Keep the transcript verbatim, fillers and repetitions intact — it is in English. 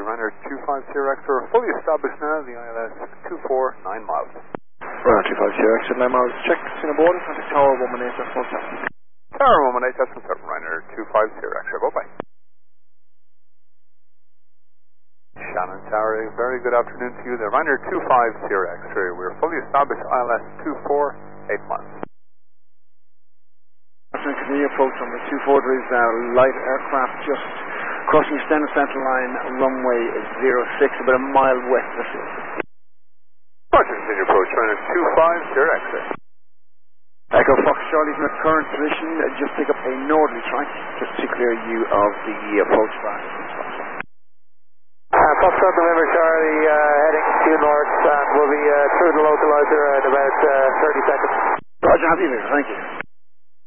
Ryanair two five zero X, we're fully established now, the I L S two four nine miles. Ryanair two five zero X at nine miles, check, Singapore, contact Tower one one eight, that's one seven. Tower one one eight, that's one seven, Ryanair two five zero X, bye-bye. Shannon Tower, very good afternoon to you, the Ryanair two five zero X, we're fully established, I L S two four eight miles. Continue approach on the two four, there is a light aircraft just crossing extended central line, runway zero six, about a mile west of the field. Roger, continue approach, Ryanair two five zero X. Echo Fox Charlie from the current position, uh, just pick up a northerly track, just to clear you of the approach bar. Uh, Foxtrot November Charlie, uh, heading due north, and we'll be uh, through the localizer in about uh, thirty seconds. Roger, happy with it, thank you.